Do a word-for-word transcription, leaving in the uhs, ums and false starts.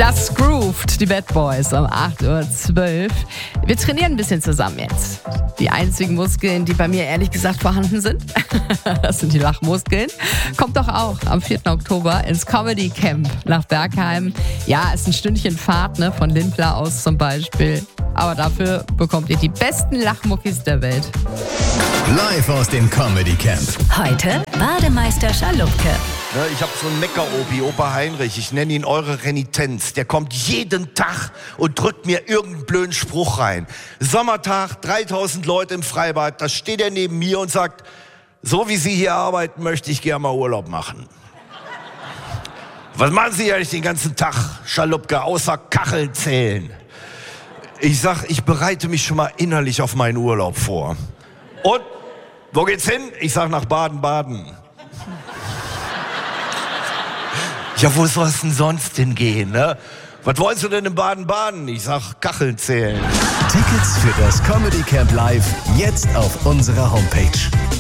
Das groovt die Bad Boys um acht Uhr zwölf. Wir trainieren ein bisschen zusammen jetzt. Die einzigen Muskeln, die bei mir ehrlich gesagt vorhanden sind, das sind die Lachmuskeln. Kommt doch auch am vierten Oktober ins Comedy Camp nach Bergheim. Ja, ist ein Stündchen Fahrt, ne, von Lindlar aus zum Beispiel. Aber dafür bekommt ihr die besten Lachmuckis der Welt. Live aus dem Comedy Camp. Heute Bademeister Schalupke. Ich habe so einen Mecker-Opi, Opa Heinrich, ich nenne ihn eure Renitenz. Der kommt jeden Tag und drückt mir irgendeinen blöden Spruch rein. Sommertag, dreitausend Leute im Freibad, da steht er neben mir und sagt, so wie Sie hier arbeiten, möchte ich gerne mal Urlaub machen. Was machen Sie eigentlich den ganzen Tag, Schalupke, außer Kacheln zählen? Ich sag, ich bereite mich schon mal innerlich auf meinen Urlaub vor. Und, wo geht's hin? Ich sag, nach Baden-Baden. Ja, wo soll es denn sonst hingehen, ne? Was wollen Sie denn in Baden-Baden? Ich sag, Kacheln zählen. Tickets für das Comedy Camp Live jetzt auf unserer Homepage.